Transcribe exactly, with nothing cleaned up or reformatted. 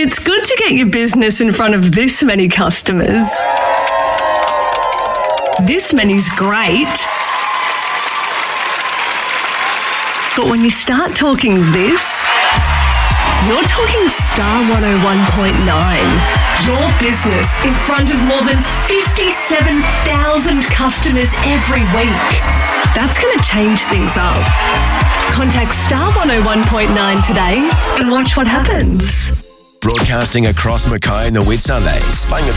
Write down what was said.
It's good to get your business in front of this many customers. This many's great. But when you start talking this, you're talking Star one oh one point nine. Your business in front of more than fifty-seven thousand customers every week. That's going to change things up. Contact Star one oh one point nine today and watch what happens. Broadcasting across Mackay and the Whitsundays, playing the